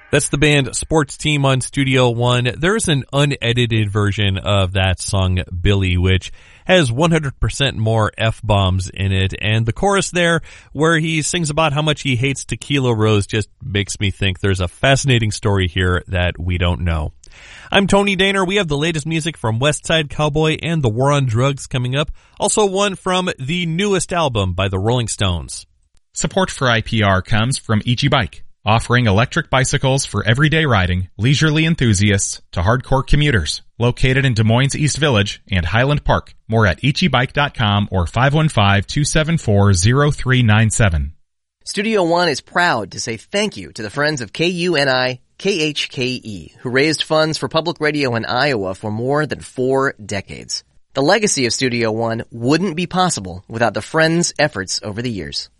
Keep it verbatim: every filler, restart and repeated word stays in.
That's the band Sports Team on Studio One. There's an unedited version of that song, Billy, which has one hundred percent more F-bombs in it. And the chorus there, where he sings about how much he hates Tequila Rose, just makes me think there's a fascinating story here that we don't know. I'm Tony Daner. We have the latest music from West Side Cowboy and the War on Drugs coming up. Also one from the newest album by the Rolling Stones. Support for I P R comes from Ichi Bike, offering electric bicycles for everyday riding, leisurely enthusiasts to hardcore commuters. Located in Des Moines East Village and Highland Park. More at ichi bike dot com or five one five, two seven four, zero three nine seven. Studio One is proud to say thank you to the friends of K U N I K H K E, who raised funds for public radio in Iowa for more than four decades. The legacy of Studio One wouldn't be possible without the friends' efforts over the years.